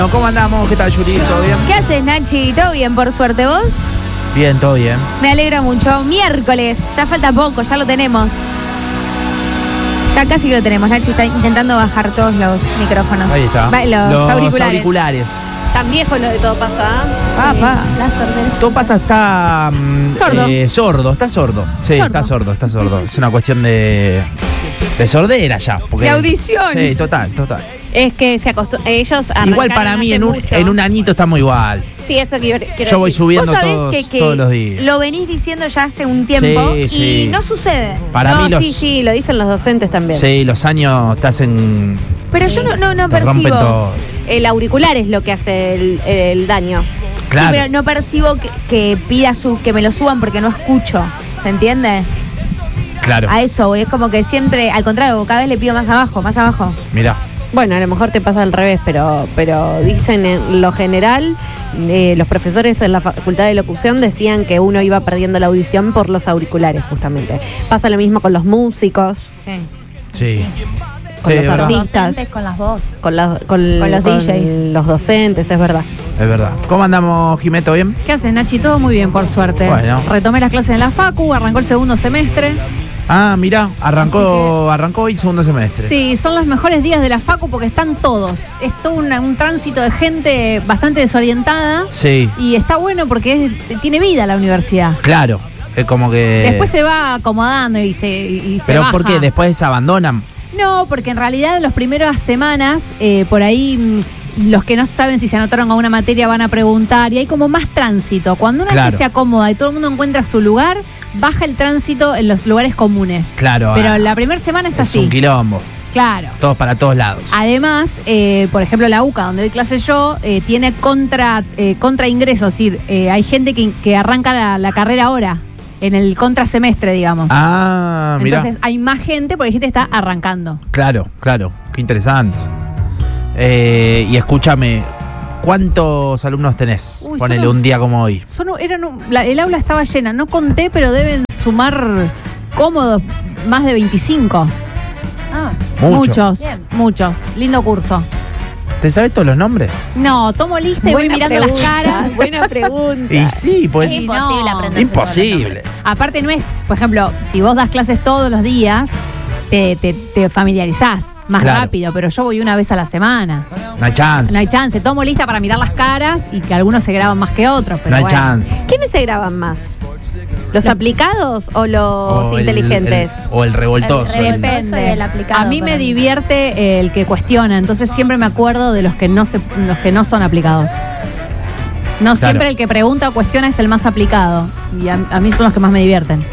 ¿Cómo andamos? ¿Qué tal, Yuri? ¿Todo bien? ¿Qué haces, Nachi? ¿Todo bien, por suerte? ¿Vos? Bien, todo bien. Me alegra mucho. Miércoles, ya falta poco, ya lo tenemos. Ya casi lo tenemos. Nachi está intentando bajar todos los micrófonos. Ahí está. Los auriculares. Tan viejo lo de Todo Pasa. Papá. La sordera. Todo pasa, está... Sordo. Sordo, está sordo. Sí, Sordo. está sordo. Es una cuestión de sordera ya. Porque, De audición. Sí, total. Es que ellos arrancaron Igual para mí hace en un mucho. añito estamos igual. Sí, eso quiero Yo voy decir. subiendo Vos sabés que todos los días. lo venís diciendo ya hace un tiempo Sí, y sí. no sucede. Para No, mí sí, lo dicen los docentes también. Sí, los años te hacen... Pero yo no te rompen percibo. todo. El auricular es lo que hace el daño. Claro. Sí, pero no percibo que pida que me lo suban porque no escucho. ¿Se entiende? Claro. A eso, voy. Es como que siempre, al contrario, cada vez le pido más abajo, más abajo. Mirá. Bueno, a lo mejor te pasa al revés, pero dicen en lo general, los profesores en la Facultad de Locución decían que uno iba perdiendo la audición por los auriculares, justamente. Pasa lo mismo con los músicos, Sí. con Sí, los es verdad. artistas, con las voces. con los DJs. los docentes, es verdad. Es verdad. ¿Cómo andamos, Jimeto? ¿Bien? ¿Qué haces, Nachi? Todo muy bien, por suerte. Bueno. Retomé las clases en la Facu, arrancó el segundo semestre. Ah, mirá, arrancó hoy segundo semestre. Sí, son los mejores días de la Facu porque están todos. Es todo un tránsito de gente bastante desorientada. Sí, Y está bueno porque tiene vida la universidad. claro. Es como que... Después se va acomodando y se ¿Pero baja. por qué? ¿Después se abandonan? No, porque en realidad las primeras semanas, por ahí los que no saben si se anotaron a una materia van a preguntar y hay como más tránsito. Cuando una Claro. vez se acomoda y todo el mundo encuentra su lugar, baja el tránsito en los lugares comunes. Claro. Pero la primera semana es así. un quilombo. Claro. Todos para todos lados. Además, por ejemplo, la UCA, donde doy clase yo, tiene contra ingreso, es decir, hay gente que arranca la carrera ahora, en el contrasemestre, digamos. Ah, mirá. Entonces hay más gente porque gente está arrancando. Claro. Qué interesante. Y escúchame, ¿cuántos alumnos tenés? Uy, Ponele solo- un día como hoy. El aula estaba llena, no conté, pero deben sumar cómodos más de 25. Ah, Mucho. Muchos. Lindo curso. ¿Te sabes todos los nombres? No, tomo lista y voy mirando las caras. Buena pregunta. Y sí, pues... es Y imposible no. aprender. Imposible. Aparte no es, por ejemplo, si vos das clases todos los días, te familiarizás más Claro. rápido, pero yo voy una vez a la semana. No hay chance. No hay chance, tomo lista para mirar las caras y que algunos se graban más que otros, pero No hay bueno. chance. ¿Quiénes se graban más? ¿Los aplicados o los O inteligentes? o el revoltoso. El el- revoltoso. y el aplicado A mí para me mí. divierte el que cuestiona, entonces siempre me acuerdo de los que no son aplicados. No siempre el que pregunta o cuestiona es el más aplicado. Y a mí son los que más me divierten.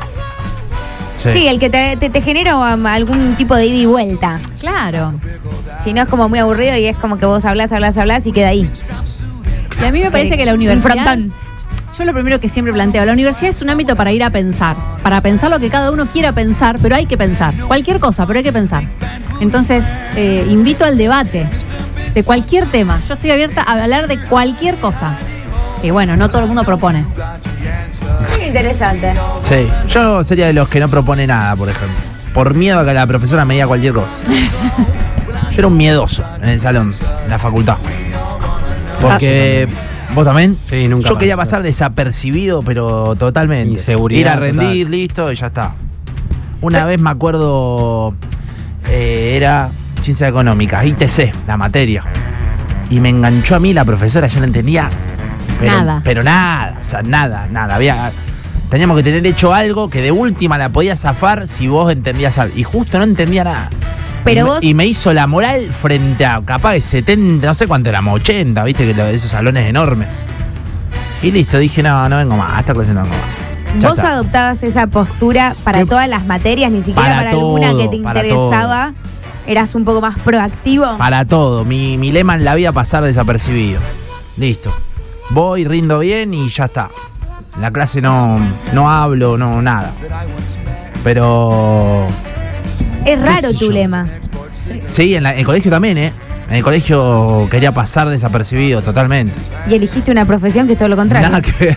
Sí, el que te genera algún tipo de ida y vuelta. Claro. Si no es como muy aburrido y es como que vos hablas y queda ahí. Y a mí me parece que la Un universidad... frontón. Yo lo primero que siempre planteo, la universidad es un ámbito para ir a pensar, para pensar lo que cada uno quiera pensar, pero hay que pensar. Cualquier cosa, pero hay que pensar. Entonces, invito al debate de cualquier tema. Yo estoy abierta a hablar de cualquier cosa. Y bueno, no todo el mundo propone. Muy interesante. Sí, yo sería de los que no propone nada, por ejemplo. Por miedo a que la profesora me diga cualquier cosa. Yo era un miedoso en el salón, en la facultad. Porque... ¿Vos también? Sí, nunca Yo más. quería pasar desapercibido, pero totalmente. Inseguridad Ir a rendir, total. listo, y ya está. Una vez me acuerdo, era Ciencias Económicas, ITC, la materia. Y me enganchó a mí la profesora, yo no entendía. Nada. Pero nada, o sea, nada. Teníamos que tener hecho algo que de última la podía zafar si vos entendías algo. Y justo no entendía nada. Pero y vos- y me hizo la moral frente a capaz de 70, no sé cuánto éramos, 80, viste, que esos salones enormes. Y listo, dije, no vengo más, a esta clase no vengo más. Ya ¿Vos está. adoptabas esa postura para ¿Qué? todas las materias, ni siquiera Para para alguna todo, que te para interesaba? ¿Eras un poco más proactivo? Para todo, mi lema en la vida pasar desapercibido. Listo. Voy, rindo bien y ya está. En la clase no hablo, no nada. Pero... Es raro ¿Qué sé tu yo? lema. Sí, en el colegio también, ¿eh? En el colegio quería pasar desapercibido totalmente. Y elegiste una profesión que es todo lo contrario. Nada que ver.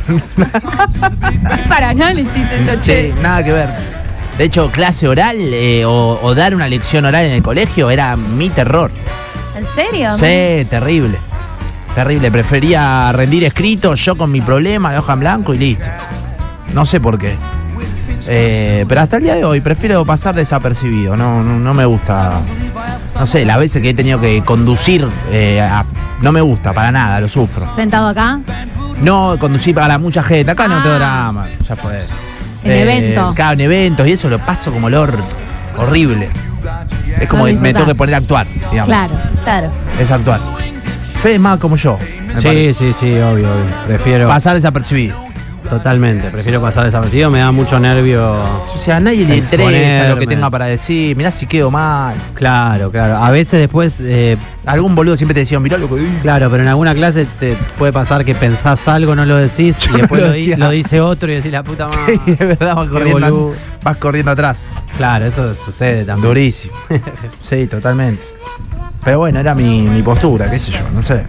Para análisis eso, Sí, nada que ver. De hecho, clase oral o dar una lección oral en el colegio era mi terror. ¿En serio? Sí, terrible. Terrible, prefería rendir escrito, yo con mi problema, la hoja en blanco y listo. No sé por qué. Pero hasta el día de hoy prefiero pasar desapercibido, no me gusta. No sé, las veces que he tenido que conducir, no me gusta para nada, lo sufro. ¿Sentado acá? No, conducir para mucha gente, acá no tengo drama, ya fue. En eventos. Claro, en eventos y eso lo paso como el orto, horrible. Es como No que me disfrutás. tengo que poner a actuar, digamos. Claro. Es actuar. Fede es más como yo, me parece. Sí, obvio. Prefiero. Pasar desapercibido. Totalmente. Prefiero pasar desapercibido. Me da mucho nervio. O sea, a nadie le interesa lo que Exponerme. tenga para decir. Mirá si quedo mal. Claro. A veces después. Algún boludo siempre te decía, mirá lo que digo. Claro, pero en alguna clase te puede pasar que pensás algo, no lo decís, Yo y después no lo, lo decía. lo dice otro y decís la puta madre. Sí, es verdad, boludo. vas corriendo atrás. Claro, eso sucede también. Durísimo. Sí, totalmente. Pero bueno, era mi postura, qué sé yo, no sé.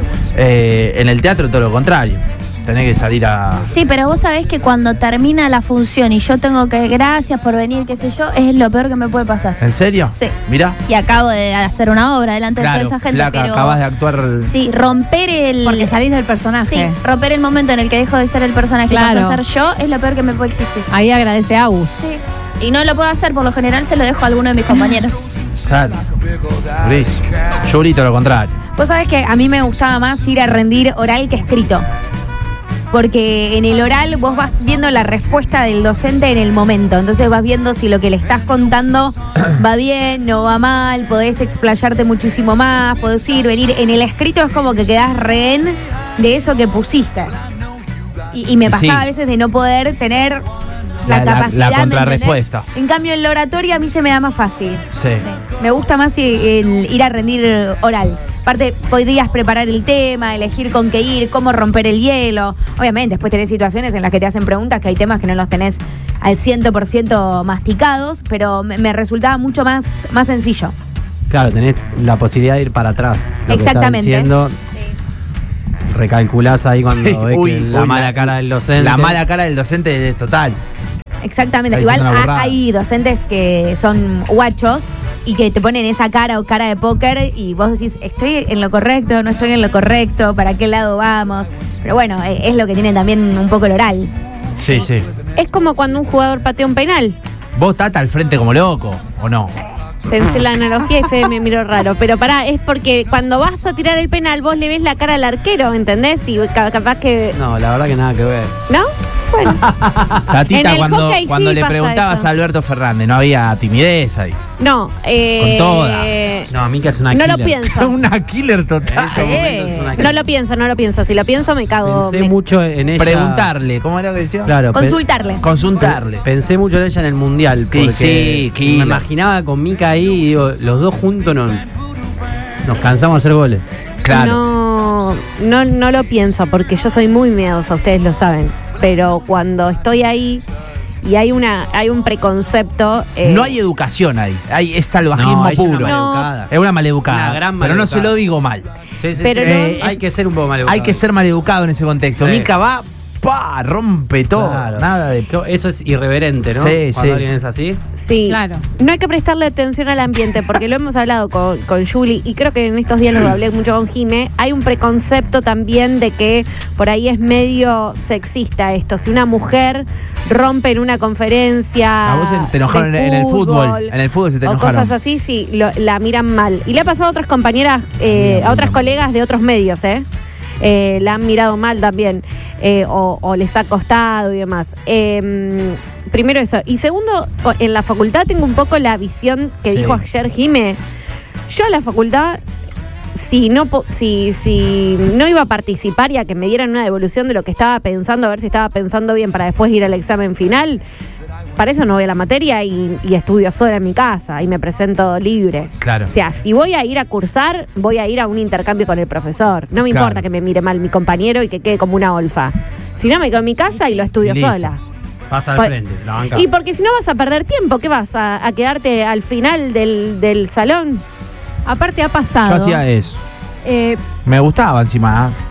En el teatro todo lo contrario. Tenés que salir a... Sí, pero vos sabés que cuando termina la función y yo tengo que, gracias por venir, qué sé yo, es lo peor que me puede pasar. ¿En serio? Sí. Mirá. Y acabo de hacer una obra delante de Claro, toda esa gente, flaca, pero... acabas de actuar... Sí, romper el... Porque salís del personaje. Sí, romper el momento en el que dejo de ser el personaje y Claro. paso a ser yo es lo peor que me puede existir. Ahí agradece a Agus. Sí. Y no lo puedo hacer, por lo general se lo dejo a alguno de mis compañeros. Claro. Durísimo. Yo grito lo contrario. Vos sabés que a mí me gustaba más ir a rendir oral que escrito. Porque en el oral vos vas viendo la respuesta del docente en el momento. Entonces vas viendo si lo que le estás contando va bien, no va mal, podés explayarte muchísimo más, podés ir, venir. En el escrito es como que quedás rehén de eso que pusiste. Y me pasaba Sí. a veces de no poder tener La- la la- capacidad. la ¿me contrarrespuesta. entendés? En cambio, en la oratoria a mí se me da más fácil. Sí. Me gusta más el ir a rendir oral. Aparte, podrías preparar el tema, elegir con qué ir, cómo romper el hielo. Obviamente, después tenés situaciones en las que te hacen preguntas, que hay temas que no los tenés al 100% masticados, pero me resultaba mucho más sencillo. Claro, tenés la posibilidad de ir para atrás. Lo que Exactamente. estás diciendo, recalculás ahí cuando Sí. ves Uy, que la uy, mala cara del docente. La mala cara del docente es total. Exactamente. Está Igual diciendo una burrada. hay docentes que son guachos y que te ponen esa cara o cara de póker y vos decís, ¿estoy en lo correcto? ¿No estoy en lo correcto? ¿Para qué lado vamos? Pero bueno, es lo que tiene también un poco el oral. Sí, sí. Es como cuando un jugador patea un penal. ¿Vos estás al frente como loco o no? Pensé la analogía y Fede me miró raro. Pero pará, es porque cuando vas a tirar el penal vos le ves la cara al arquero, ¿entendés? Y capaz que... No, la verdad que nada que ver. ¿No? Bueno. Tatita, En el cuando, hockey sí cuando le pasa preguntabas eso. a Alberto Fernández, no había timidez ahí. No. Con toda. No, a mí que es una No lo killer. pienso. Una killer En total. ese momento es una No killer. lo pienso. Si lo pienso me cago. Pensé mucho en ella. Preguntarle, ¿cómo era que decía? Claro, Consultarle. Consultarle. Pensé mucho en ella en el mundial. Sí, Porque sí, me killer. imaginaba con Mica ahí y digo, los dos juntos nos cansamos de hacer goles. Claro. No lo pienso porque yo soy muy miedosa, ustedes lo saben. Pero cuando estoy ahí y hay un preconcepto. No hay educación ahí. Es salvajismo No, ella es una puro. maleducada. Es una maleducada. Una gran pero no se maleducada. lo digo mal. Sí, sí, Pero sí. no- Hay que ser un poco maleducado. Hay que ser maleducado en ese contexto. Sí. Mica va, pa, rompe todo. Claro. Nada de. Eso es irreverente, ¿no? Sí, Cuando sí. alguien es así. Sí. Claro. No hay que prestarle atención al ambiente porque lo hemos hablado con Julie y creo que en estos días lo hablé mucho con Jime. Hay un preconcepto también de que por ahí es medio sexista esto. Si una mujer rompe en una conferencia. A vos te enojaron de en el fútbol. En el fútbol se te o enojaron. cosas así, sí, la miran mal. Y le ha pasado a otras compañeras, a otras colegas de otros medios, la han mirado mal también, o les ha costado y demás. Primero eso. Y segundo, en la facultad tengo un poco la visión que Sí. dijo ayer Jime. Yo a la facultad, si no iba a participar y a que me dieran una devolución de lo que estaba pensando, a ver si estaba pensando bien para después ir al examen final, para eso no voy a la materia y estudio sola en mi casa y me presento libre. Claro. O sea, si voy a ir a cursar, voy a ir a un intercambio con el profesor. No me Claro. importa que me mire mal mi compañero y que quede como una olfa. Si no, me quedo en mi casa y lo estudio Listo. sola. Pasa al Pa- frente, la banca. Y porque si no vas a perder tiempo, ¿qué vas a quedarte al final del salón? Aparte ha pasado. Yo hacía eso. eh, Me gustaba encima.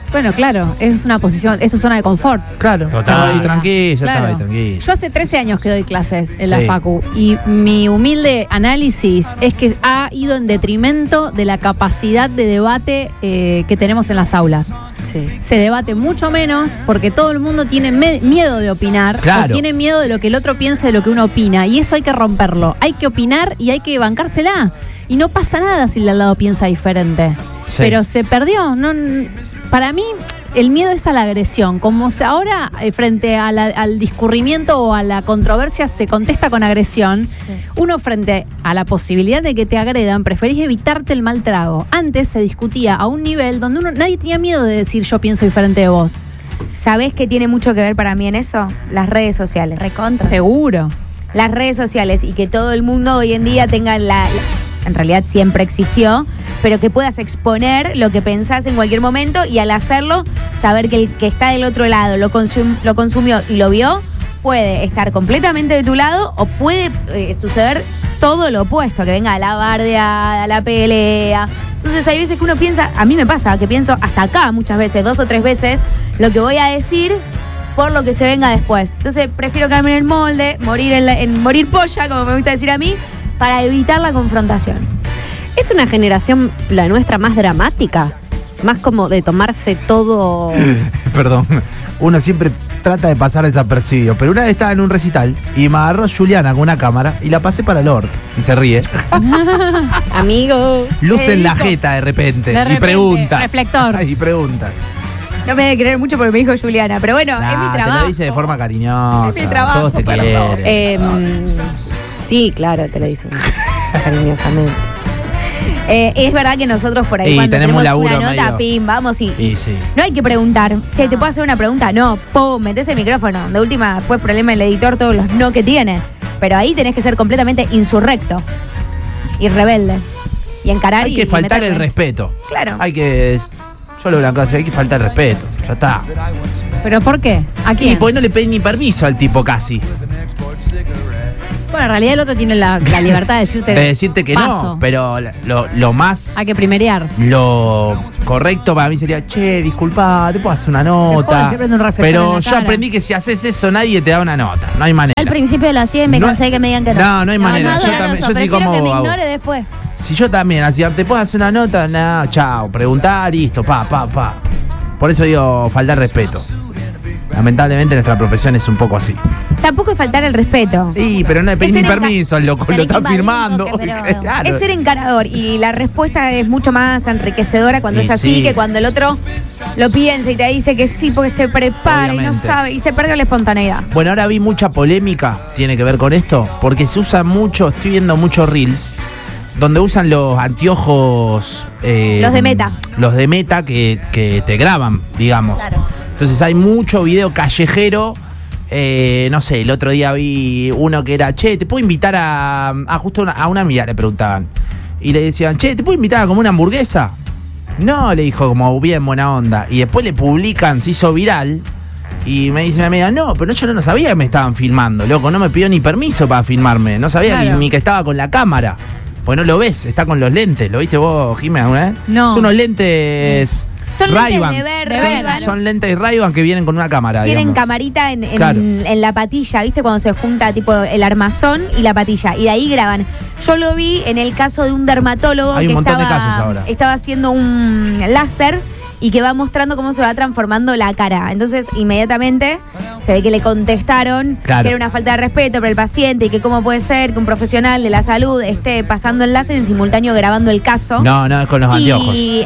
Bueno, claro, es una posición, es su zona de confort. Claro, Total. estaba ahí tranquila, Claro. estaba ahí tranquila. Yo hace 13 años que doy clases en Sí. la facu y mi humilde análisis es que ha ido en detrimento de la capacidad de debate que tenemos en las aulas. Sí. Se debate mucho menos porque todo el mundo tiene miedo de opinar Claro. o tiene miedo de lo que el otro piense de lo que uno opina y eso hay que romperlo. Hay que opinar y hay que bancársela y no pasa nada si el de al lado piensa diferente. Sí. Pero se perdió. No, para mí el miedo es a la agresión. Como ahora frente al discurrimiento o a la controversia se contesta con agresión, uno frente a la posibilidad de que te agredan, preferís evitarte el mal trago. Antes se discutía a un nivel donde nadie tenía miedo de decir yo pienso diferente de vos. ¿Sabés qué tiene mucho que ver para mí en eso? Las redes sociales. Recontra. Seguro. Las redes sociales y que todo el mundo hoy en día tenga en realidad siempre existió, pero que puedas exponer lo que pensás en cualquier momento y al hacerlo, saber que el que está del otro lado lo consumió y lo vio, puede estar completamente de tu lado o puede suceder todo lo opuesto, que venga a la bardeada, a la pelea. Entonces hay veces que uno piensa, a mí me pasa, que pienso hasta acá muchas veces, 2 o 3 veces, lo que voy a decir por lo que se venga después. Entonces prefiero quedarme en el molde, morir polla, como me gusta decir a mí, para evitar la confrontación. Es una generación, la nuestra, más dramática, más como de tomarse todo. Perdón, uno siempre trata de pasar desapercibido, pero una vez estaba en un recital y me agarró Juliana con una cámara y la pasé para el orto y se ríe. Amigo. Luz en la jeta de repente, De y repente, preguntas. reflector. Y preguntas. No me debe creer mucho porque me dijo Juliana, pero bueno, es mi Nah, trabajo. te lo dice de forma cariñosa. Es mi trabajo, Todos te perdón. quieren. Sí, claro, te lo dicen cariñosamente. Es verdad que nosotros por ahí Y cuando tenemos tenemos una laburo nota, medio- pim, vamos y Y sí. no hay que preguntar. Che, ¿te puedo hacer una pregunta? No, pum, metés el micrófono. De última, después problema el editor, todos los no que tiene. Pero ahí tenés que ser completamente insurrecto y rebelde. Y encarar Hay y que faltar meterle. el respeto. Claro. Hay que. Yo lo blanco, hay que faltar el respeto. Ya está. ¿Pero por qué? ¿A Y quién? pues no le pedí ni permiso al tipo casi. Bueno, en realidad el otro tiene la libertad de decirte. De decirte que paso. no, pero lo más. Hay que primerear. Lo correcto para mí sería, che, disculpa, te puedo hacer una puedo nota. decir, prende un reflector Pero en la yo cara. aprendí que si haces eso nadie te da una nota. No hay manera. Al principio lo hacía y me No- cansé de que me digan que no. No hay manera. No, Yo no, también- no, yo soy prefiero como que me vos. ignore después. Si yo también hacía, ¿te puedo hacer una nota? No, chao, preguntar, listo, pa. Por eso digo, faltar respeto. Lamentablemente nuestra profesión es un poco así. Tampoco es faltar el respeto. Sí, pero no le pedí Es ni ser permiso, el loco Pero lo hay que está invadir firmando. un toque, pero Claro. Es ser encarador y la respuesta es mucho más enriquecedora cuando Y es así sí. que cuando el otro lo piensa y te dice que sí porque se prepara y no Obviamente. sabe y se perdió la espontaneidad. Bueno, ahora vi mucha polémica, tiene que ver con esto, porque se usa mucho, estoy viendo muchos reels, donde usan los anteojos... Los de Meta. Los de Meta que te graban, digamos. Claro. Entonces hay mucho video callejero. No sé, el otro día vi uno que era, che, ¿te puedo invitar a justo a una amiga le preguntaban? Y le decían, che, ¿te puedo invitar a comer una hamburguesa? No, le dijo como bien buena onda. Y después le publican, se hizo viral. Y me dice mi amiga, no, pero yo no sabía que me estaban filmando, loco, no me pidió ni permiso para filmarme. No sabía Claro. ni que estaba con la cámara. Pues no lo ves, está con los lentes. ¿Lo viste vos, Jimé, alguna vez? No. Son unos lentes... Son lentes Ray-Ban. de ver, De ver. Ray-Ban. Son lentes Ray-Ban que vienen con una cámara, Tienen digamos. camarita en Claro. la patilla, ¿viste? Cuando se junta tipo el armazón y la patilla. Y de ahí graban. Yo lo vi en el caso de un dermatólogo Hay un que montón de casos ahora. estaba haciendo un láser y que va mostrando cómo se va transformando la cara. Entonces, inmediatamente se ve que le contestaron Claro. que era una falta de respeto para el paciente y que cómo puede ser que un profesional de la salud esté pasando el láser en simultáneo grabando el caso. No, es con los anteojos. Y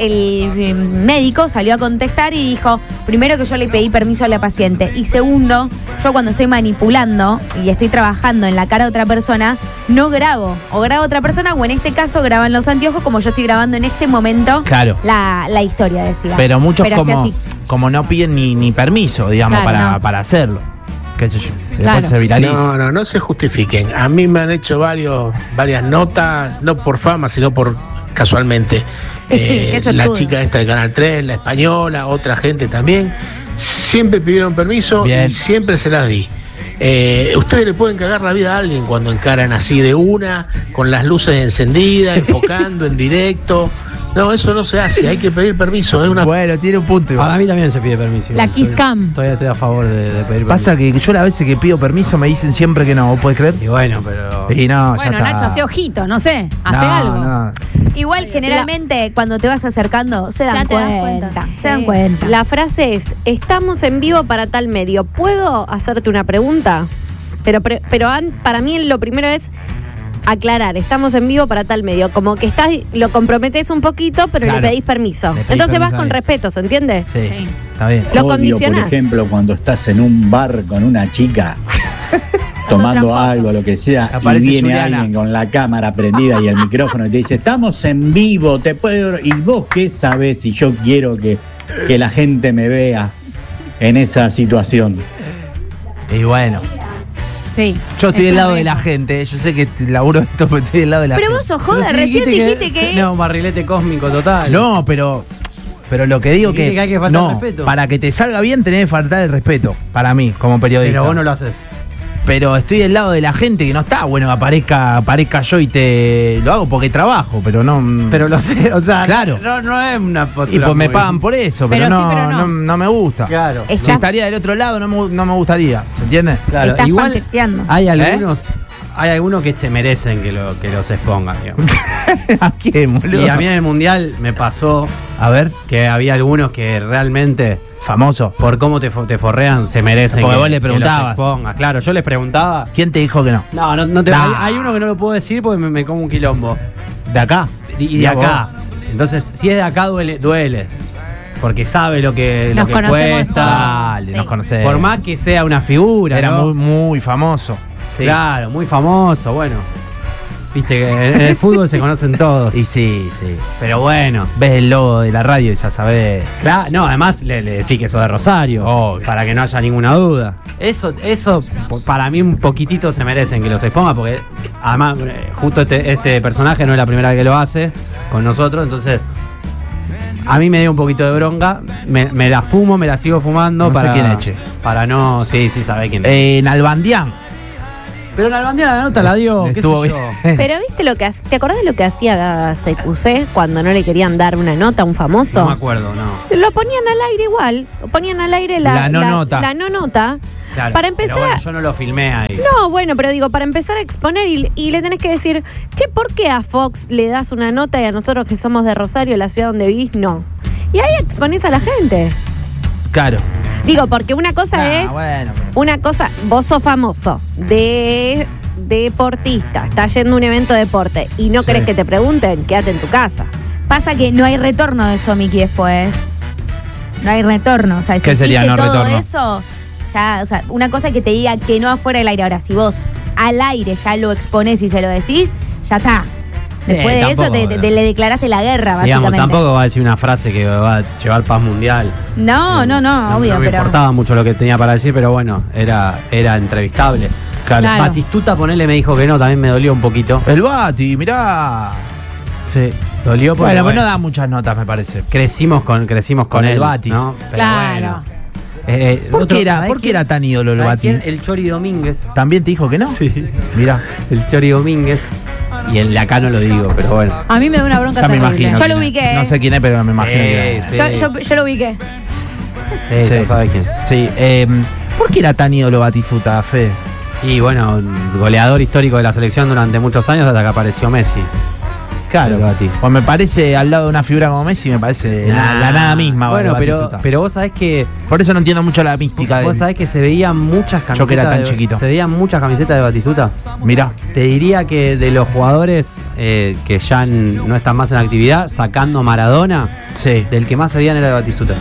el médico salió a contestar y dijo, primero que yo le pedí permiso a la paciente y segundo, yo cuando estoy manipulando y estoy trabajando en la cara de otra persona, no grabo. O grabo a otra persona o en este caso graban los anteojos como yo estoy grabando en este momento Claro. la historia, decía. Pero muchos así, así. como no piden ni permiso, digamos, Claro, para hacerlo. Qué sé yo. Después Claro. se viraliza. No se justifiquen. A mí me han hecho varias notas, no por fama, sino por casualmente. Qué La suertudo. chica esta de Canal 3, la española, otra gente también. Siempre pidieron permiso Bien. y siempre se las di. Ustedes le pueden cagar la vida a alguien cuando encaran así de una, con las luces encendidas, enfocando en directo No, eso no se hace, hay que pedir permiso. Es una... Bueno, tiene un punto igual. Para mí también se pide permiso. La igual. Kiss Cam. Todavía estoy a favor de pedir permiso. Pasa que yo las veces que pido permiso me dicen siempre que no, ¿vos podés creer? Y bueno, pero... Y no, Bueno, ya está. Nacho, hace ojito, no sé, hace No, algo. no. Igual generalmente cuando te vas acercando se dan Ya te das cuenta. cuenta. Se dan Sí. cuenta. La frase es, estamos en vivo para tal medio. ¿Puedo hacerte una pregunta? Pero para mí lo primero es aclarar, estamos en vivo para tal medio. Como que lo comprometés un poquito, pero Claro. le pedís permiso. Le pedís Entonces vas permiso con ahí. respeto, ¿se entiende? Sí, Sí. está bien. Lo Odio, condicionás. por ejemplo, cuando estás en un bar con una chica tomando tramposo. algo, lo que sea, Aparece y viene Juliana. alguien con la cámara prendida y el micrófono y te dice, estamos en vivo, te puedo... ¿Y vos qué sabés si yo quiero que la gente me vea en esa situación? Y bueno, Sí. yo estoy Es del un lado de la reto. gente. Yo sé que laburo esto, pero estoy del lado de la Pero gente. vos sos joda, Pero sí, recién dijiste que... No, un barrilete cósmico total. No, pero lo que digo Dijiste que, que hay que faltar no, respeto. para que te salga bien tenés que faltar el respeto, para mí, como periodista. Pero vos no lo haces. Pero estoy del lado de la gente que no está bueno que aparezca yo y te lo hago porque trabajo, pero no. Pero lo sé, o sea, Claro. no es una postura y pues me muy- pagan por eso, pero, Pero sí, no, pero no. no me gusta. Claro. Es Si estaría del otro lado, no me gustaría. ¿Se entiende? Claro, Estás igual fantaseando. hay algunos que se merecen que los expongan, digamos. ¿A quién, boludo? Y a mí en el mundial me pasó A ver, que había algunos que realmente, famoso. por cómo te forrean, se merecen. Porque que- vos le que preguntabas. los expongas. Claro, yo les preguntaba. ¿Quién te dijo que no? No te Nah. hay uno que no lo puedo decir porque me como un quilombo. ¿De acá? Y de Mirá acá. Entonces, si es de acá, duele. Porque sabe lo que Nos conocemos cuesta. Dale, Sí. nos conocemos. Por más que sea una figura. Era ¿no? muy famoso. Sí. Claro, muy famoso, bueno. Viste que en el fútbol se conocen todos. Y sí. Pero bueno. Ves el logo de la radio y ya sabés. Claro, no, además le decís que sos de Rosario. Obvio. Para que no haya ninguna duda. Eso para mí un poquitito se merecen que los exponga, porque además justo este personaje no es la primera vez que lo hace con nosotros, entonces a mí me dio un poquito de bronca, me la fumo, me la sigo fumando. No sé para quién es, che. Para no, sí, sabe quién es. En Albandián. Pero en Albandián la nota la dio, qué sé Estuvo yo. bien. Pero ¿viste ¿te acordás de lo que hacía CQC cuando no le querían dar una nota a un famoso? No me acuerdo, no. Lo ponían al aire igual, ponían al aire La no nota. La no nota. Claro, Para empezar pero bueno, a- yo no lo filmé ahí. No, bueno, pero digo, para empezar a exponer y le tenés que decir, che, ¿por qué a Fox le das una nota y a nosotros que somos de Rosario, la ciudad donde vivís, no? Y ahí exponés a la gente. Claro. Digo, porque una cosa es, Bueno, pero- una cosa, vos sos famoso, deportista, estás yendo a un evento de deporte y no Sí. querés que te pregunten, quédate en tu casa. Pasa que no hay retorno de eso, Miki, después. No hay retorno. O sea, si ¿Qué sería hiciste no todo retorno? eso, ya, o sea, una cosa es que te diga que no afuera del aire. Ahora, si vos al aire ya lo exponés y se lo decís, ya está. Después de eso tampoco, le declaraste la guerra, Digamos, básicamente. tampoco va a decir una frase que va a llevar paz mundial. No, obvio, no me pero. importaba mucho lo que tenía para decir, pero bueno, era entrevistable. Claro. Batistuta, ponele, me dijo que no, también me dolió un poquito. El Bati, mirá. Sí, dolió porque Bueno, pues bueno, no da muchas notas, me parece. crecimos con Con el él, Bati. ¿no? Pero Claro. bueno. ¿Por qué ¿sabés ¿por qué quién? era tan ídolo el ¿Sabés Bati? quién? El Chori Domínguez. ¿También te dijo que no? Sí. Mirá. El Chori Domínguez. Y el de acá no lo digo, pero bueno. A mí me da una bronca Ya me terrible. imagino. Yo quién lo es. ubiqué. No sé quién es, pero me imagino quién es. Sí. Yo lo ubiqué. Sí, Sí. ya sabe quién. Sí, ¿por qué era tan ídolo Batistuta, Fe? Y bueno, goleador histórico de la selección durante muchos años hasta que apareció Messi. Claro, El Bati. pues me parece al lado de una figura como Messi, me parece la nada misma. Bueno, vale, pero, Batistuta. pero vos sabés que Por eso no entiendo mucho la mística de vos sabés que se veían muchas camisetas. Yo que era tan de- chiquito. Se veían muchas camisetas de Batistuta. Mirá. Te diría que de los jugadores que ya no están más en actividad, sacando a Maradona, Sí. del que más se veían era de Batistuta.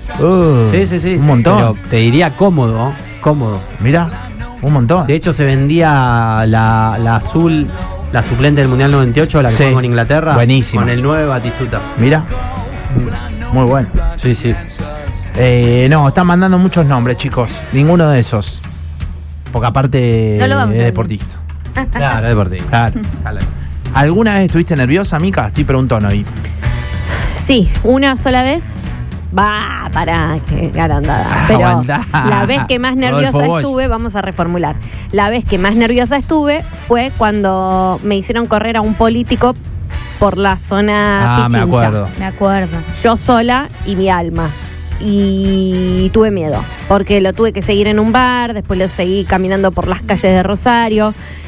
Sí. Un montón. Pero te diría cómodo, cómodo. Mirá, un montón. De hecho, se vendía la azul, la suplente del Mundial 98, la que Sí. jugó con Inglaterra. Buenísima. Con el 9 Batistuta. Mirá. Muy bueno. Sí, sí. No, están mandando muchos nombres, chicos. Ninguno de esos. Porque aparte No lo vamos a es decir. deportista. Claro, es deportivo. Claro. ¿Alguna vez estuviste nerviosa, Mica? Estoy preguntando ahí. Sí, una sola vez. Va, para qué garandada. Pero Aguantá. la vez que más nerviosa Rodolfo Bosch. estuve, vamos a reformular. La vez que más nerviosa estuve fue cuando me hicieron correr a un político por la zona Ah, me Pichincha. acuerdo. Me acuerdo. Yo sola y mi alma. Y tuve miedo, porque lo tuve que seguir en un bar, después lo seguí caminando por las calles de Rosario.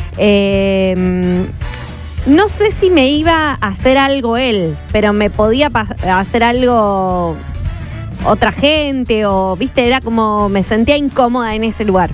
No sé si me iba a hacer algo él, pero me podía hacer algo otra gente, o, viste, era como, me sentía incómoda en ese lugar.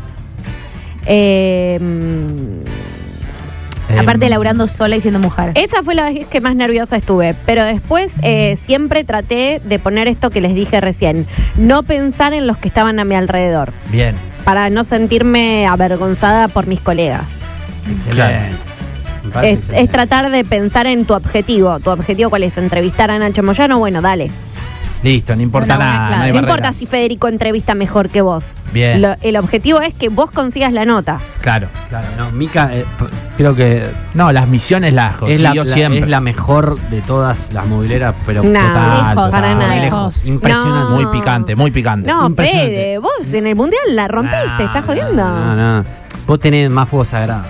Aparte laburando sola y siendo mujer. Esa fue la vez que más nerviosa estuve, pero después siempre traté de poner esto que les dije recién, no pensar en los que estaban a mi alrededor, Bien. para no sentirme avergonzada por mis colegas. Excelente. Me parece Es excelente. tratar de pensar en tu objetivo. ¿Tu objetivo cuál es? ¿Entrevistar a Nacho Moyano? Bueno, dale. Listo, no importa Una buena nada. clave. No hay No importa barreras. si Federico entrevista mejor que vos. Bien. El objetivo es que vos consigas la nota. Claro. Claro, no, Mica, creo que No, las misiones las consiguió siempre. es la mejor de todas las mobileras, pero No, lejos, para nada. lejos. Impresionante. No. Muy picante, muy picante. No, Impresionante. Fede, vos en el Mundial la rompiste, ¿estás jodiendo? No. Vos tenés más fuego sagrado.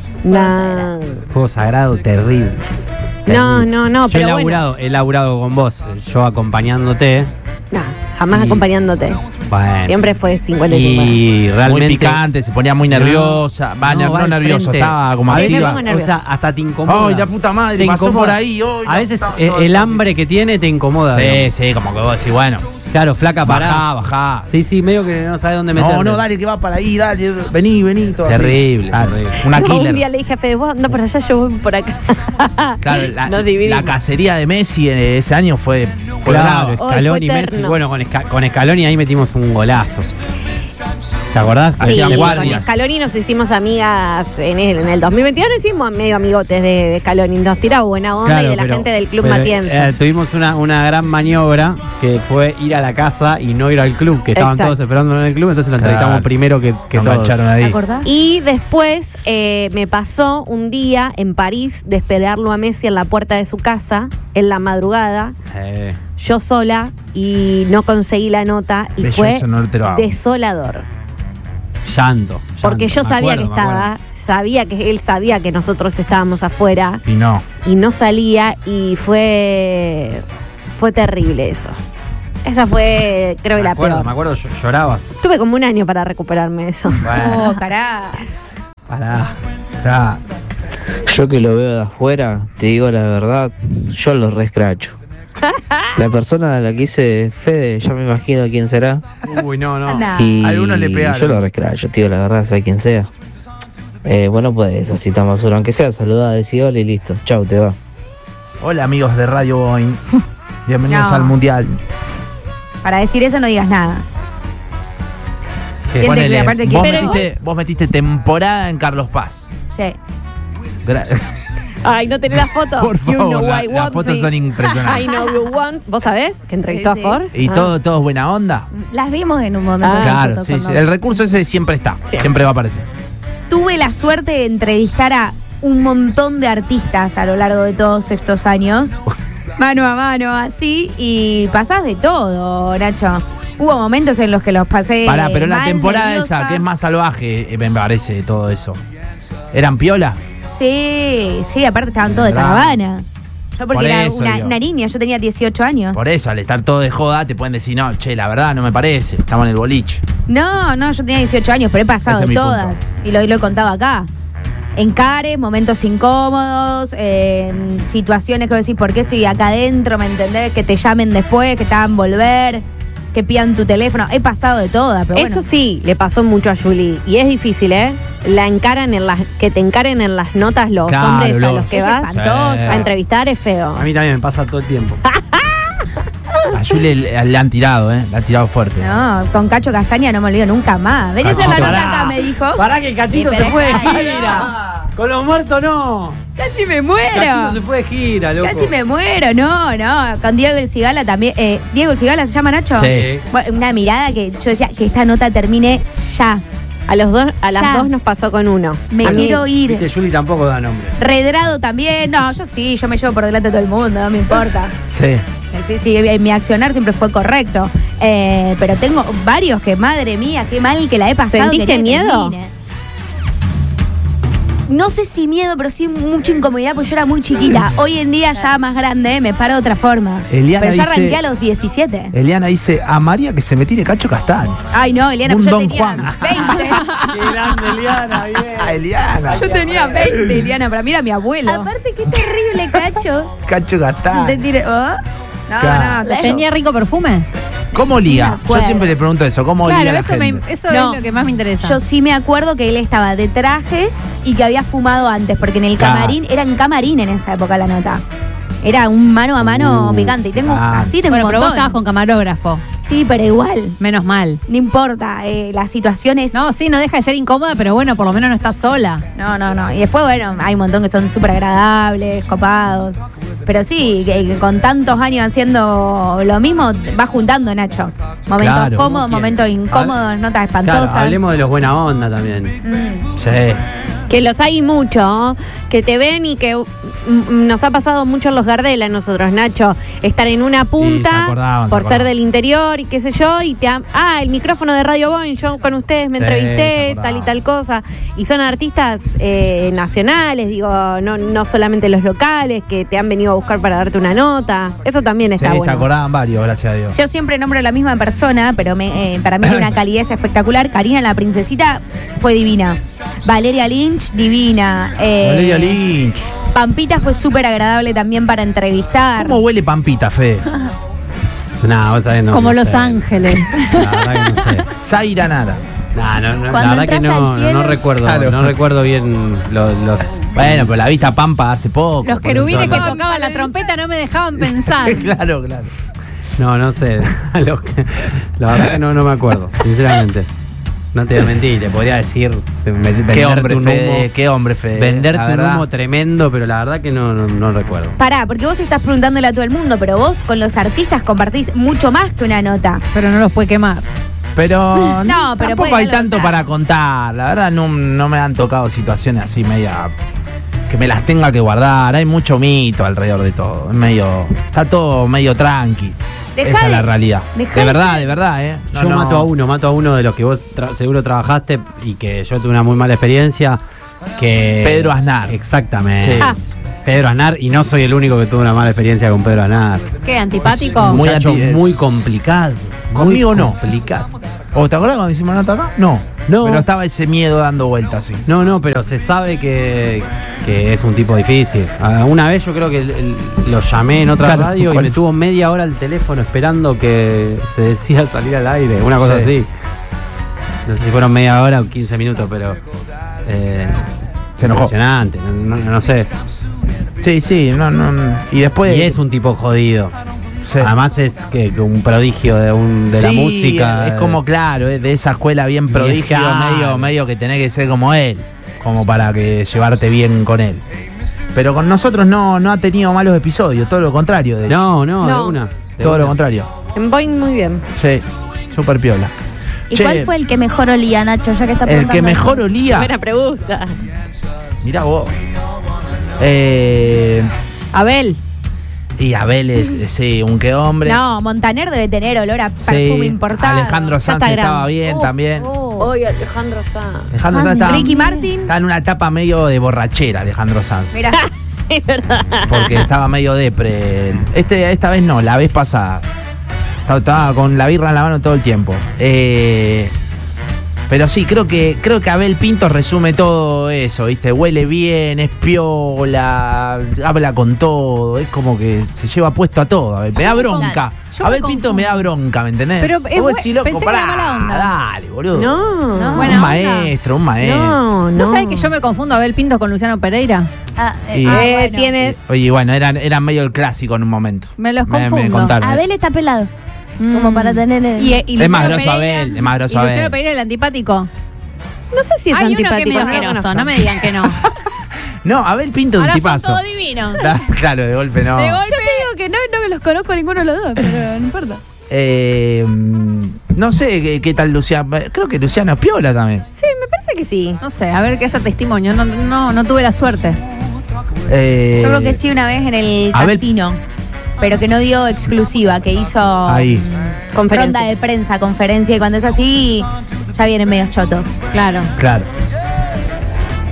No. Fuego sagrado terrible. No, Yo pero bueno. he laburado con vos, yo acompañándote. No, jamás Y- acompañándote. Bueno. Siempre fue 50 y 50. Y realmente. Muy picante, se ponía muy nerviosa. No al nervioso, frente. estaba como a veces, me activa. pongo nerviosa. o sea, hasta te incomoda. Ay, la puta madre, Te pasó incomoda. por ahí. Ay, A veces estaba el todo hambre que tiene te incomoda. Sí, digamos. sí, como que vos decís, bueno, Claro, flaca, pará. bajá. Sí, medio que no sabe dónde meterte. No, dale, que va para ahí, dale, vení, todo así. Terrible, Claro, terrible. una No, un día killer. le dije a Fede, vos anda por allá, yo voy por acá. Claro, Nos dividimos. la cacería de Messi ese año fue Claro, brava. Scaloni y fue Messi. eterno. Bueno, con Scaloni ahí metimos un golazo. ¿Te acordás? Sí, Hacían con guardias. Scaloni nos hicimos amigas en el 2022, nos hicimos medio amigotes de Scaloni, nos tiraba buena onda Claro, y de la pero- gente del Club pero, Matienzo. tuvimos una gran maniobra que fue ir a la casa y no ir al club, que estaban Exacto. todos esperando en el club, entonces lo entrevistamos Claro. primero que Nos todos. mancharon ¿Te ahí. acordás? Y después me pasó un día en París de esperarlo a Messi en la puerta de su casa, en la madrugada, yo sola, y no conseguí la nota, y Bello, fue eso no te lo hago. desolador. Llanto. Porque yo me sabía acuerdo, que me acuerdo. él sabía que nosotros estábamos afuera Y no. y no salía, y fue terrible eso. Esa fue, creo que Me la acuerdo, peor. llorabas. Tuve como un año para recuperarme de eso. Bueno, Oh, cará. pará. Ya. Yo que lo veo de afuera, te digo la verdad, yo lo rescracho. La persona a la que hice Fede, ya me imagino quién será. Uy, no. Nah. Y Algunos le pegaron. yo lo rescracho, tío, la verdad, sea quien sea. Bueno, pues así tan basura, aunque sea, saludá, decí hola y listo. Chau, te va. Hola amigos de Radio Boeing. Bienvenidos No. al Mundial. Para decir eso no digas nada. ¿Qué? Bien, Ponele, aparte que- vos, pero- vos metiste temporada en Carlos Paz. Sí. Ay, no tenés la foto. Por You favor, know las I want fotos me. son impresionantes. I know you want. ¿Vos sabés que entrevistó Sí, a Ford? ¿Y Ah. todo es buena onda? Las vimos en un momento. Ah, Claro, nosotros sí, con sí. los- El recurso ese siempre está, Sí. siempre va a aparecer. Tuve la suerte de entrevistar a un montón de artistas a lo largo de todos estos años. Mano a mano, así. Y pasás de todo, Nacho. Hubo momentos en los que los pasé. Pará, pero la mal, temporada nerviosa. esa, que es más salvaje, me parece, de todo eso. ¿Eran piola? Sí, aparte estaban todos de Bravo. caravana. Yo porque Por era eso, una digo. niña, yo tenía 18 años. Por eso, al estar todo de joda, te pueden decir, no, che, la verdad no me parece, estamos en el boliche. No, yo tenía 18 años, pero he pasado Ese es mi todas. punto. Y lo he contado acá. En cares, momentos incómodos, en situaciones que vos decís, ¿por qué estoy acá adentro? ¿Me entendés? Que te llamen después, que te hagan volver, que pidan tu teléfono. He pasado de todas, pero Eso bueno. sí, le pasó mucho a Julie. Y es difícil, ¿eh? Que te encaren en las notas los Claro, hombres a los- los que Es vas espantoso. a entrevistar es feo. A mí también me pasa todo el tiempo. A Julie le han tirado, le han tirado fuerte. No, con Cacho Castaña no me olvido nunca más. Vení a hacer la Cachito. nota acá, me dijo. Pará que Cachito Sí, se pero fue de es- gira. Con los muertos no. Casi me Cachito muero. se fue de gira, loco. Casi me muero, no. Con Diego El Cigala también. ¿Diego El Cigala se llama Nacho? Sí. Bueno, una mirada que yo decía que esta nota termine ya. A las Ya. dos nos pasó con uno. Me A mí- quiero ir. Viste, Juli tampoco da nombre. Redrado también. No, yo sí, yo me llevo por delante a todo el mundo, no me importa. Sí. Sí, mi accionar siempre fue correcto. Pero tengo varios que, madre mía, qué mal que la he pasado. ¿Sentiste quería que miedo? termine. no sé si miedo, pero sí mucha incomodidad, porque yo era muy chiquita. Hoy en día, ya más grande, me paro de otra forma. Eliana pero ya dice- arranqué a los 17. Eliana dice, a María que se me tire Cacho Castaño. Ay, no, Eliana, Un pues yo Don tenía Juan. 20. Qué grande, Eliana, bien. A Eliana. Yo tenía 20, Eliana, para mí era mi abuelo. Aparte, qué terrible, Cacho. Cacho Castaño. Te tire- ¿oh? No, Claro. no, ¿Tenía rico perfume? ¿Cómo liga? Me acuerdo. Yo siempre le pregunto eso, ¿cómo liga Claro, la eso, gente? eso No. es lo que más me interesa. Yo sí me acuerdo que él estaba de traje y que había fumado antes, porque en el Claro. camarín, era en camarín en esa época la nota. Era un mano a mano picante. Y tengo, así tengo Bueno, un pero vos montón. estabas con camarógrafo. Sí, pero igual. Menos mal. No importa, la situación es... No, sí, no deja de ser incómoda, pero bueno, por lo menos no estás sola. No. Y después, bueno, hay un montón que son súper agradables, copados. Pero sí, que con tantos años haciendo lo mismo, va juntando, Nacho. Momentos Claro. cómodos, Bien. momentos incómodos, notas Claro, espantosas. hablemos de los buena onda también. Mm. Sí. Que los hay mucho, que te ven y que nos ha pasado mucho en los Gardel a nosotros, Nacho. Estar en una punta se acordaban, por se ser acordaban. del interior y qué sé yo, y el micrófono de Radio Boeing, yo con ustedes me Sí, entrevisté, se tal y acordaban. tal cosa. Y son artistas nacionales, digo, no solamente los locales que te han venido a buscar para darte una nota. Eso también Sí, está se bueno. acordaban varios, gracias a Dios. Yo siempre nombro a la misma persona, pero para mí tiene una calidez espectacular. Karina, la princesita, fue divina. Valeria Lynch, divina. Valeria Lynch. Pampita fue súper agradable también para entrevistar. ¿Cómo huele Pampita, Fede? No, vos sabés, no. Como no Los sé. Ángeles. La verdad que no sé. Zaira Nara. No, la Cuando verdad que entras no, al cielo- no recuerdo, Claro. no recuerdo bien los. Bueno, pero la vista Pampa hace poco. Los por querubines eso que no- tocaban la trompeta no me dejaban pensar. Claro. No sé. La verdad que no me acuerdo, sinceramente. No te voy a mentir, te podría decir. Qué Venderte hombre, un Fede. humo. Qué hombre, Fede. Venderte la un verdad. humo tremendo, pero la verdad que no recuerdo. Pará, porque vos estás preguntándole a todo el mundo, pero vos con los artistas compartís mucho más que una nota. Pero no los puede quemar. Pero No, pero tampoco puede hay tanto contar. para contar. La verdad no me han tocado situaciones así media que me las tenga que guardar. Hay mucho mito alrededor de todo. Está todo medio tranqui. Dejá Esa es de- la realidad. dejá De de verdad, ser- de verdad, No, Yo no. mato a uno de los que vos seguro trabajaste y que yo tuve una muy mala experiencia. Que Pedro Aznar. Exactamente. Sí. Ah. Pedro Aznar, y no soy el único que tuvo una mala experiencia con Pedro Aznar. ¿Qué? ¿Antipático? Muy Muchacho anti- muy complicado. Conmigo muy no. complicado. ¿O te acordás cuando hicimos nota acá? No. No. Pero estaba ese miedo dando vueltas, sí. No, pero se sabe que es un tipo difícil. Una vez yo creo que lo llamé en otra Claro, radio y ¿cuál? me tuvo media hora al teléfono esperando que se decida salir al aire, una cosa Sí. así. No sé si fueron media hora o 15 minutos, pero Se enojó. impresionante, no sé. Sí, no. Y después. Y es un tipo jodido. Sí. Además es que un prodigio de la Sí, música. Es como, claro, es de esa escuela bien prodigio, Claro. medio que tenés que ser como él, como para que llevarte bien con él. Pero con nosotros no ha tenido malos episodios, todo lo contrario. De No, de No. una. de todo una. lo contrario. En Boeing muy bien. Sí, súper piola. ¿Y Che, cuál fue el que mejor olía, Nacho? Ya que está el preguntando que mejor eso. olía? Buena pregunta. Mirá vos. Abel. Y Abel, sí, un que hombre. No, Montaner debe tener olor a Sí, perfume importado. Alejandro Sanz está estaba grande. bien también. Hoy Alejandro Sanz. Alejandro Sanz estaba, Ricky Martin. estaba en una etapa medio de borrachera, Alejandro Sanz. Mirá, Es verdad. Porque estaba medio depre. Esta vez no, la vez pasada. Estaba con la birra en la mano todo el tiempo. Pero sí, creo que Abel Pinto resume todo eso, ¿viste? Huele bien, es piola, habla con todo, es como que se lleva puesto a todo. Me da bronca. Yo me Abel Pinto me da bronca, ¿me entendés? Pero es Vos bu- decís, loco, pensé que pará, era mala onda. dale, boludo. No. Buena un onda. maestro. No, ¿No sabes que yo me confundo a Abel Pinto con Luciano Pereira? Ah, Y- bueno. Tiene. Oye, bueno, eran medio el clásico en un momento. Me los Me confundo. contaron. Abel está pelado. Mm. Como para tener. Y Es más Luciano grosso Pereira- Abel, es más grosso ¿Y Luciano Abel. Pereira el antipático? No sé si es Hay uno que antipático. medio no lo asqueroso, conozco. no me digan que no. No, Abel Pinto es un Ahora son tipazo. todos divinos. Claro, de golpe no. De golpe. Yo te digo que no me los conozco a ninguno de los dos, pero no importa. No sé qué tal Luciano. Creo que Luciano es piola también. Sí, me parece que sí. No sé, a ver que haya testimonio. No tuve la suerte. yo creo que sí una vez en el Abel- casino, pero que no dio exclusiva, que hizo Ahí. Conferencia. ronda de prensa, conferencia, y cuando es así, ya vienen medios chotos. Claro. Claro.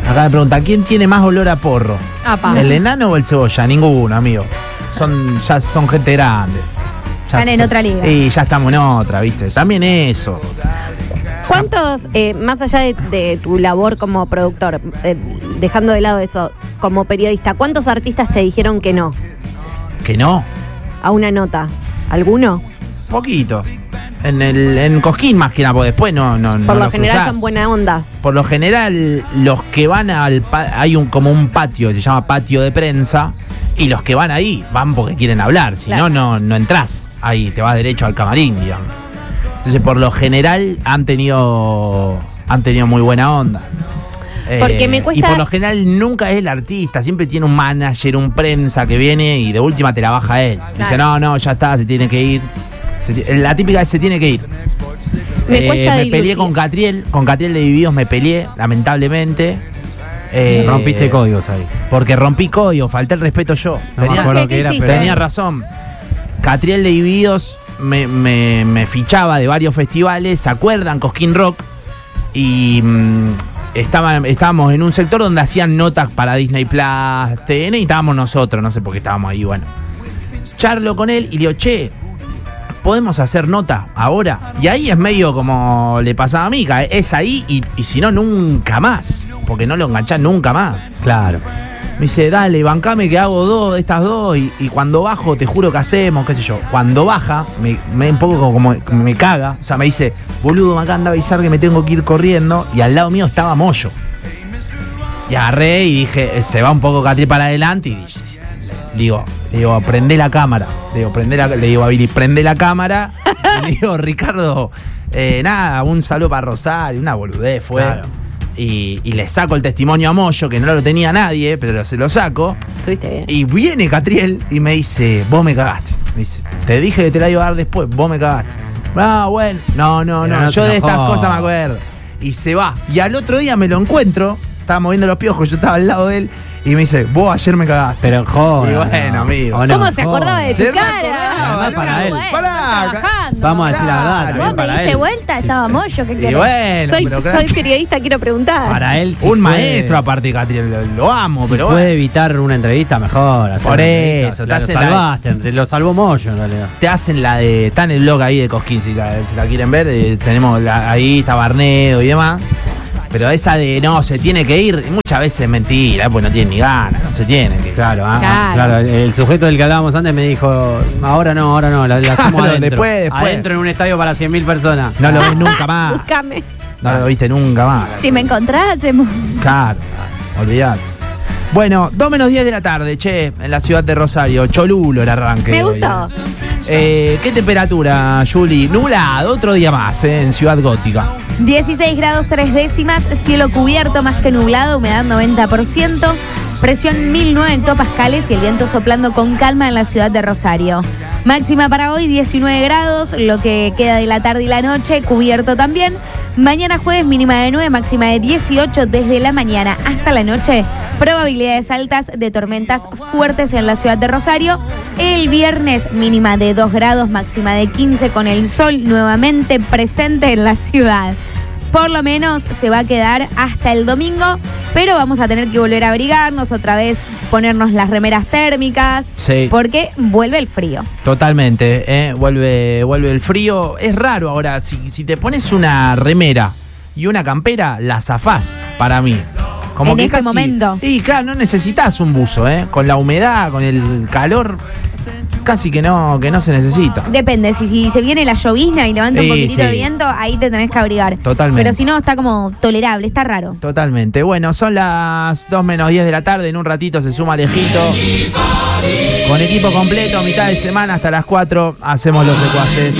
Acá me pregunta, ¿quién tiene más olor a porro? Apa. ¿El enano o el cebolla? Ninguno, amigo. Ya son gente grande. Ya Están en otra liga. Y ya estamos en otra, ¿viste? También eso. ¿Cuántos, más allá de tu labor como productor, dejando de lado eso, como periodista, cuántos artistas te dijeron que no ¿Que no? a una nota? ¿Alguno? Poquito. En Cosquín más que nada, porque después no Por lo los general cruzás. son buena onda. Por lo general, los que van hay como un patio que se llama patio de prensa, y los que van ahí van porque quieren hablar, si Claro. no entrás ahí, te vas derecho al camarín, digamos. Entonces, por lo general, han tenido muy buena onda. Porque me cuesta- Y por lo general nunca es el artista, siempre tiene un manager, un prensa que viene y de última te la baja él. Dice, no, ya está, se tiene que ir. La típica es se tiene que ir. Me cuesta Me peleé dilucidar. con Catriel de Divididos me peleé, lamentablemente. Rompiste códigos ahí. Porque rompí código, falté el respeto yo. No me acuerdo qué era, pero Tenía razón. Catriel de Divididos me fichaba de varios festivales, ¿se acuerdan? Cosquín Rock. Y estábamos en un sector donde hacían notas para Disney Plus, TN, y estábamos nosotros, no sé por qué estábamos ahí, bueno. Charlo con él y le digo, che, ¿podemos hacer nota ahora? Y ahí es medio como le pasaba a mí, es ahí y si no, nunca más. Porque no lo enganchás nunca más. Claro. Me dice, dale, bancame que hago dos de estas dos y cuando bajo te juro que hacemos, qué sé yo. Cuando baja, me un poco como me caga. O sea, me dice, boludo, me acá anda a avisar que me tengo que ir corriendo. Y al lado mío estaba Moyo. Y agarré y dije, se va un poco Catriel para adelante y le digo, prende la cámara. Le digo a Billy, prende la cámara. Y le digo, Ricardo, nada, un saludo para Rosario, una boludez fue. Claro. Y le saco el testimonio a Moyo, que no lo tenía nadie, pero se lo saco. Estuviste bien. Y viene Catriel y me dice, vos me cagaste. Me dice, te dije que te la iba a dar después, vos me cagaste. No, bueno, no, no yo se de estas enojó. cosas me acuerdo. Y se va. Y al otro día me lo encuentro, estaba moviendo los piojos, yo estaba al lado de él, y me dice, vos ayer me cagaste. Pero joder. Y bueno, amigo. ¿Cómo se acordaba de tu Se cara? recordaba, para él. Pará, Vamos a decir la verdad. Claro. también Vos me para diste él. vuelta, Sí. estaba Moyo, ¿qué Y querés? bueno, pero claro, Soy periodista, quiero preguntar. Para él sí un puede- maestro aparte, Catriel, lo amo, Si pero puede bueno, evitar una entrevista, mejor. hacer Por una entrevista. eso, te Lo hacen la- salvaste, te lo salvó Moyo en realidad. te hacen la de. Está en el blog ahí de Cosquín, si la quieren ver. Tenemos ahí, está Barnedo y demás. Pero esa de no, se tiene que ir, muchas veces es mentira, pues no tiene ni ganas, no se tiene que ir. Claro, Claro. claro. El sujeto del que hablábamos antes me dijo, ahora no, la hacemos Claro, adentro. después. Adentro en un estadio para 100.000 personas. No lo ves nunca más. Búscame. No lo viste nunca más. Si me encontrás, hacemos. Claro, olvidate. Bueno, 2 menos 10 de la tarde, che, en la ciudad de Rosario. Cholulo el arranque. Me hoy, gustó. ¿Qué temperatura, Juli? Nublado, otro día más, en Ciudad Gótica. 16 grados 3 décimas, cielo cubierto más que nublado, humedad 90%, presión 1009 hectopascales y el viento soplando con calma en la ciudad de Rosario. Máxima para hoy 19 grados, lo que queda de la tarde y la noche, cubierto también. Mañana jueves mínima de 9, máxima de 18 desde la mañana hasta la noche. Probabilidades altas de tormentas fuertes en la ciudad de Rosario. El viernes mínima de 2 grados, máxima de 15 con el sol nuevamente presente en la ciudad. Por lo menos se va a quedar hasta el domingo, pero vamos a tener que volver a abrigarnos otra vez, ponernos las remeras térmicas, Sí. porque vuelve el frío. Totalmente, vuelve el frío. Es raro ahora, si te pones una remera y una campera, la zafás para mí. Como En que este momento. Y claro, no necesitas un buzo, con la humedad, con el calor, casi que no se necesita. Depende, si se viene la llovizna y levanta un Sí, poquitito de sí. viento, ahí te tenés que abrigar. Totalmente. Pero si no, está como tolerable, está raro. Totalmente. Bueno, son las 2 menos 10 de la tarde. En un ratito se suma Alejito. Con equipo completo, mitad de semana hasta las 4, hacemos los secuaces.